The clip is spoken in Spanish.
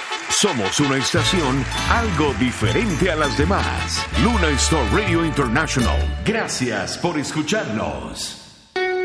Somos una estación algo diferente a las demás. Luna Star Radio International. Gracias por escucharnos.